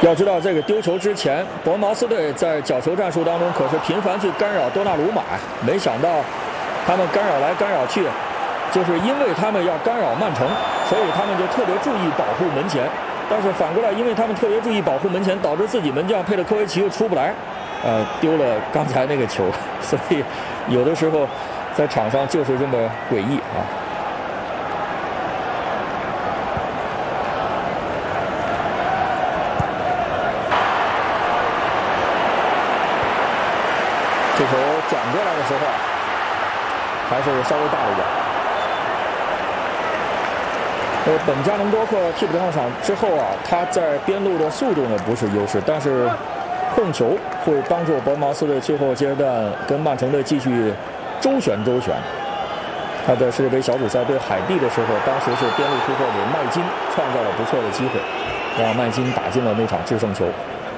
要知道，这个丢球之前，伯恩茅斯队在角球战术当中可是频繁去干扰多纳鲁马。没想到，他们干扰来干扰去，就是因为他们要干扰曼城，所以他们就特别注意保护门前。但是反过来，因为他们特别注意保护门前，导致自己门将佩特科维奇又出不来，丢了刚才那个球。所以，有的时候在场上就是这么诡异啊。 这球转过来的时候，还是稍微大了一点。本加蒙多克替补上场之后啊，他在边路的速度呢不是优势，但是控球会帮助伯恩茅斯队最后阶段跟曼城队继续周旋。他在世界杯小组赛对海地的时候，当时是边路突破给麦金创造了不错的机会，让麦金打进了那场制胜球。